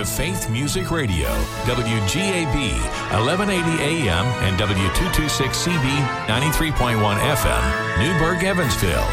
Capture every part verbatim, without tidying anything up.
to Faith Music Radio, W G A B, eleven eighty A M and W two twenty-six C B, ninety-three point one F M, Newburgh, Evansville.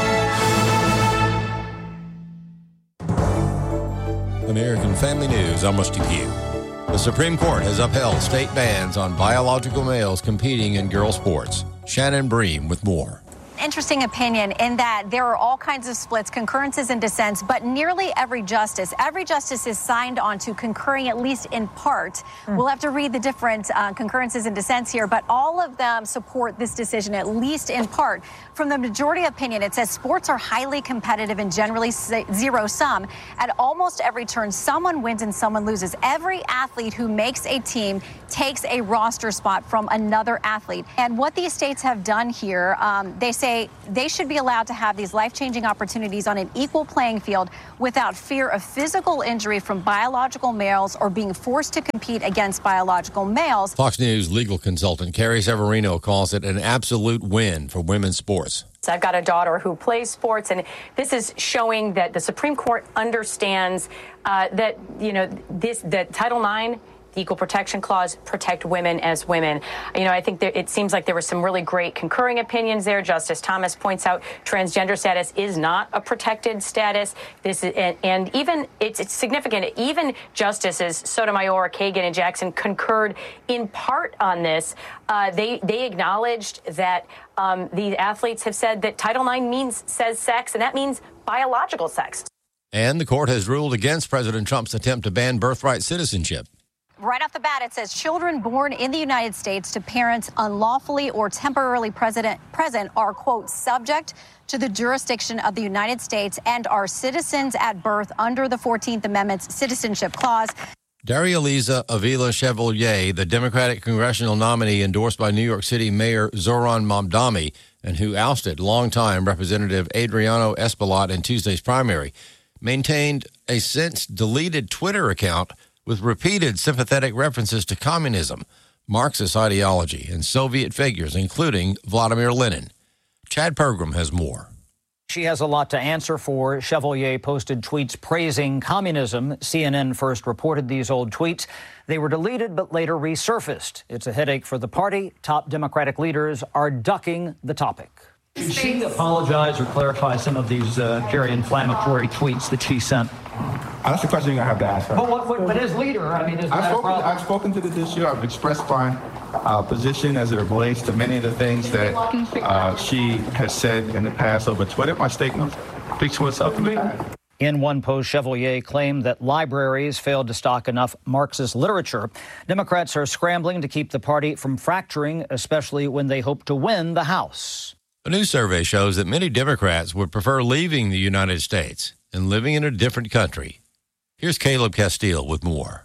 American Family News, I'm Rusty Pugh. The Supreme Court has upheld state bans on biological males competing in girl sports. Shannon Bream with more. Interesting opinion in that there are all kinds of splits, concurrences and dissents, but nearly every justice, every justice is signed on to concurring at least in part. Mm. We'll have to read the different uh, concurrences and dissents here, but all of them support this decision, at least in part. From the majority opinion, it says sports are highly competitive and generally zero-sum. At almost every turn, someone wins and someone loses. Every athlete who makes a team takes a roster spot from another athlete. And what these states have done here, um, they say they should be allowed to have these life-changing opportunities on an equal playing field without fear of physical injury from biological males or being forced to compete against biological males. Fox News legal consultant Carrie Severino calls it an absolute win for women's sports. I've got a daughter who plays sports, and this is showing that the Supreme Court understands uh, that, you know, this that Title nine, the Equal Protection Clause, protect women as women. You know, I think that it seems like there were some really great concurring opinions there. Justice Thomas points out transgender status is not a protected status. This is, and, and even it's, it's significant. Even Justices Sotomayor, Kagan, and Jackson concurred in part on this. Uh, they they acknowledged that um, the athletes have said that Title nine means says sex, and that means biological sex. And the court has ruled against President Trump's attempt to ban birthright citizenship. Right off the bat, it says children born in the United States to parents unlawfully or temporarily present, present are, quote, subject to the jurisdiction of the United States and are citizens at birth under the fourteenth Amendment's Citizenship Clause. Daria-Liza Avila Chevalier, the Democratic congressional nominee endorsed by New York City Mayor Zoran Mamdani and who ousted longtime Representative Adriano Espaillat in Tuesday's primary, maintained a since-deleted Twitter account with repeated sympathetic references to communism, Marxist ideology, and Soviet figures, including Vladimir Lenin. Chad Pergram has more. She has a lot to answer for. Chevalier posted tweets praising communism. C N N first reported these old tweets. They were deleted but later resurfaced. It's a headache for the party. Top Democratic leaders are ducking the topic. Did she apologize or clarify some of these uh, very inflammatory tweets that she sent? That's the question you're going to have to ask her. But, what, what, but as leader, I mean, is I've that spoken, a problem? I've spoken to this issue. I've expressed my uh, position as it relates to many of the things that uh, she has said in the past over Twitter. My statement speaks for itself to me. In one post, Chevalier claimed that libraries failed to stock enough Marxist literature. Democrats are scrambling to keep the party from fracturing, especially when they hope to win the House. A new survey shows that many Democrats would prefer leaving the United States and living in a different country. Here's Caleb Castile with more.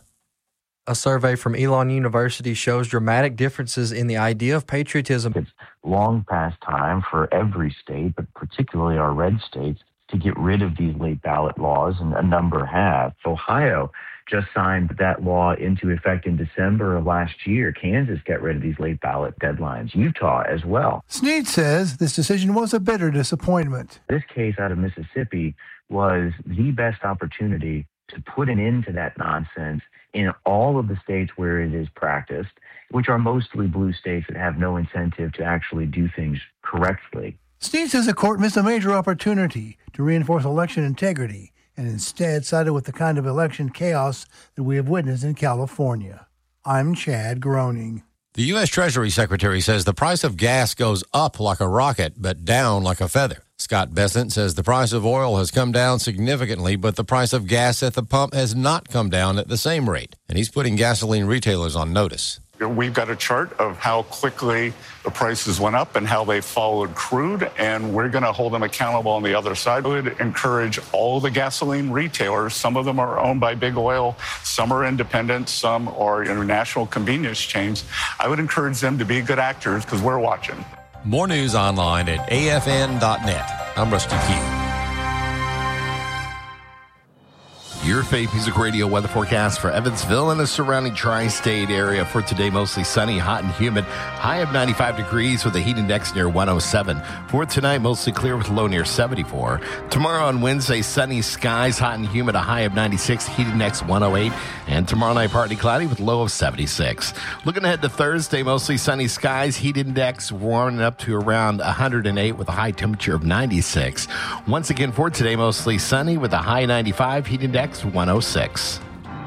A survey from Elon University shows dramatic differences in the idea of patriotism. It's long past time for every state, but particularly our red states, to get rid of these late ballot laws, and a number have. Ohio just signed that law into effect in December of last year. Kansas got rid of these late ballot deadlines. Utah as well. Snead says this decision was a bitter disappointment. This case out of Mississippi was the best opportunity to put an end to that nonsense in all of the states where it is practiced, which are mostly blue states that have no incentive to actually do things correctly. Snead says the court missed a major opportunity to reinforce election integrity and instead sided with the kind of election chaos that we have witnessed in California. I'm Chad Groening. The U S. Treasury Secretary says the price of gas goes up like a rocket, but down like a feather. Scott Bessent says the price of oil has come down significantly, but the price of gas at the pump has not come down at the same rate. And he's putting gasoline retailers on notice. We've got a chart of how quickly the prices went up and how they followed crude, and we're going to hold them accountable on the other side. I would encourage all the gasoline retailers. Some of them are owned by big oil, some are independent, some are international convenience chains. I would encourage them to be good actors because we're watching. More news online at A F N dot net. I'm Rusty Pugh. your Faith Music Radio weather forecast for Evansville and the surrounding tri-state area. For today, mostly sunny, hot and humid. High of ninety-five degrees with a heat index near one oh seven. For tonight, mostly clear with a low near seventy-four. Tomorrow on Wednesday, sunny skies, hot and humid, a high of ninety-six, heat index one oh eight. And tomorrow night, partly cloudy with a low of seventy-six. Looking ahead to Thursday, mostly sunny skies, heat index warming up to around one hundred eight with a high temperature of ninety-six. Once again, for today, mostly sunny with a high ninety-five, heat index one oh six.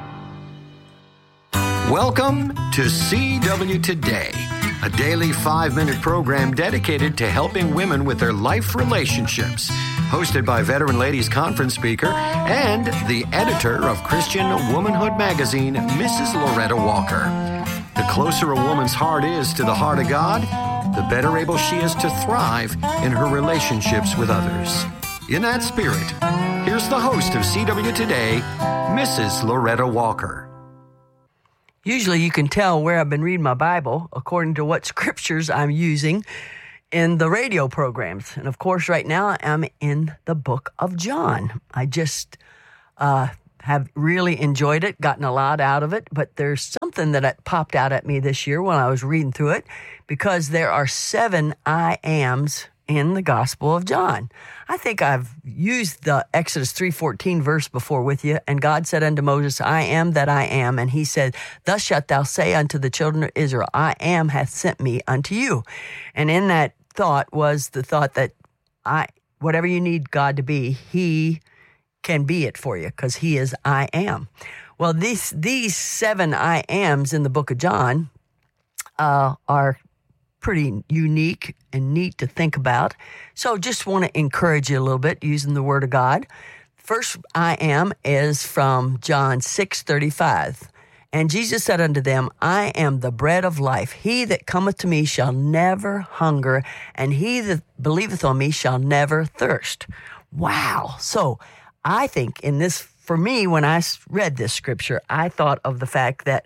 Welcome to C W Today, a daily five-minute program dedicated to helping women with their life relationships. Hosted by Veteran Ladies Conference speaker and the editor of Christian Womanhood magazine, Missus Loretta Walker. The closer a woman's heart is to the heart of God, the better able she is to thrive in her relationships with others. In that spirit, here's the host of C W Today, Missus Loretta Walker. Usually you can tell where I've been reading my Bible according to what scriptures I'm using in the radio programs. And of course, right now I'm in the book of John. I just uh, have really enjoyed it, gotten a lot out of it, but there's something that popped out at me this year when I was reading through it, because there are seven I ams in the Gospel of John. I think I've used the Exodus three fourteen verse before with you. And God said unto Moses, I am that I am. And he said, thus shalt thou say unto the children of Israel, I am hath sent me unto you. And in that thought was the thought that I, whatever you need God to be, he can be it for you, because he is I am. Well, these, these seven I ams in the book of John uh, are pretty unique and neat to think about. So just want to encourage you a little bit using the Word of God. First I am is from John six thirty-five. And Jesus said unto them, I am the bread of life. He that cometh to me shall never hunger, and he that believeth on me shall never thirst. Wow. So I think in this, for me, when I read this scripture, I thought of the fact that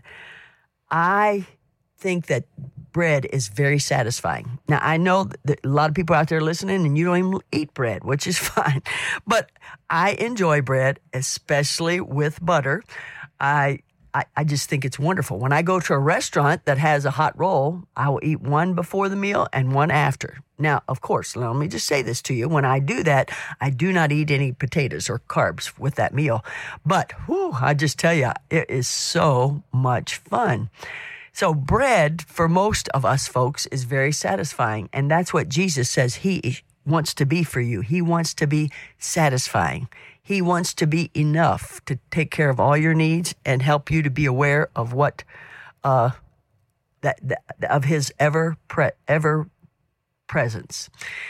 I think that bread is very satisfying. Now, I know that a lot of people out there listening and you don't even eat bread, which is fine. But I enjoy bread, especially with butter. I, I I just think it's wonderful. When I go to a restaurant that has a hot roll, I will eat one before the meal and one after. Now, of course, let me just say this to you. When I do that, I do not eat any potatoes or carbs with that meal. But whew, I just tell you, it is so much fun. So bread, for most of us folks, is very satisfying. And that's what Jesus says he wants to be for you. He wants to be satisfying. He wants to be enough to take care of all your needs and help you to be aware of what, uh, that, that of his ever, pre, ever presence.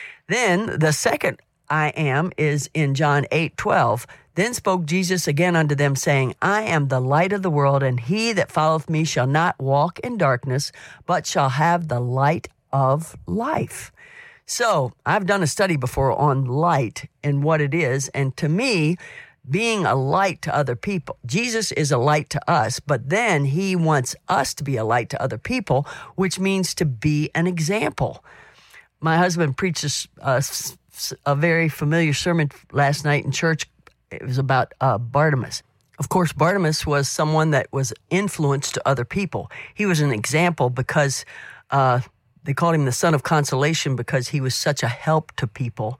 Then the second I am is in John eight twelve. Then spoke Jesus again unto them, saying, I am the light of the world, and he that followeth me shall not walk in darkness, but shall have the light of life. So I've done a study before on light and what it is. And to me, being a light to other people, Jesus is a light to us, but then he wants us to be a light to other people, which means to be an example. My husband preached a, a very familiar sermon last night in church. It was about uh, Bartimaeus. Of course, Bartimaeus was someone that was influenced to other people. He was an example because uh, they called him the son of consolation because he was such a help to people.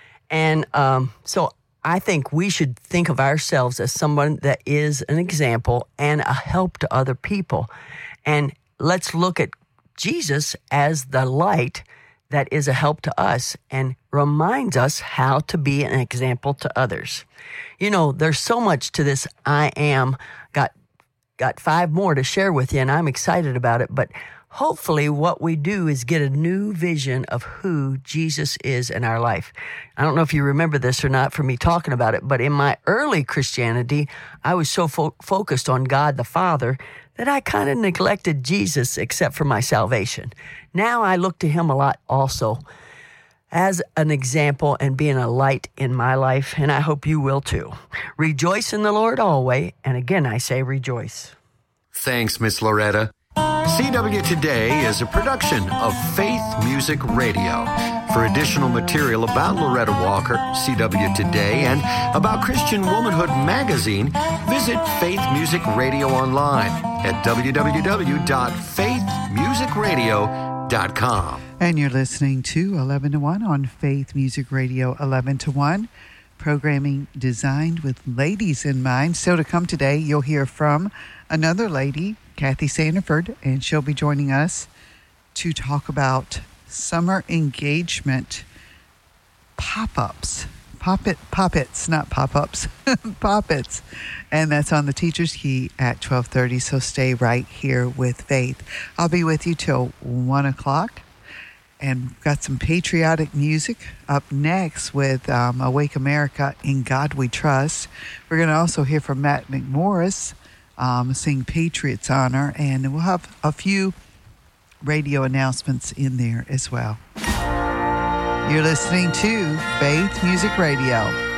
And um, so I think we should think of ourselves as someone that is an example and a help to other people. And let's look at Jesus as the light that is a help to us and reminds us how to be an example to others. You know, there's so much to this I am. Got got five more to share with you, and I'm excited about it. But hopefully what we do is get a new vision of who Jesus is in our life. I don't know if you remember this or not from me talking about it, but in my early Christianity, I was so fo- focused on God the Father that I kind of neglected Jesus except for my salvation. Now I look to him a lot also as an example and being a light in my life, and I hope you will too. Rejoice in the Lord always, and again I say rejoice. Thanks, Miss Loretta. C W Today is a production of Faith Music Radio. For additional material about Loretta Walker, C W Today, and about Christian Womanhood Magazine, visit Faith Music Radio online at w w w dot faith music radio dot com. And you're listening to eleven to one on Faith Music Radio, eleven to one, programming designed with ladies in mind. So to come today, you'll hear from another lady, Kathy Sandiford, and she'll be joining us to talk about summer engagement pop-ups. Pop-it, pop-its, not pop-ups, pop-its. And that's on the Teacher's Key at twelve thirty, so stay right here with Faith. I'll be with you till one o'clock. And got some patriotic music up next with um, Awake America, In God We Trust. We're going to also hear from Matt McMorris um, sing Patriots Honor, and we'll have a few radio announcements in there as well. You're listening to Faith Music Radio.